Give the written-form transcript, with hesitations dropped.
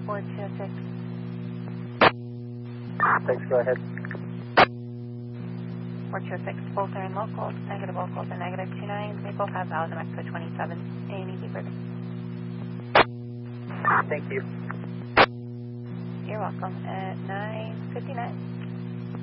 426. Thanks, go ahead. 426, full turn locals, negative locals are negative 29. We both have valid Mexico 27. A&E deeper. Thank you. You're welcome. At 9:59.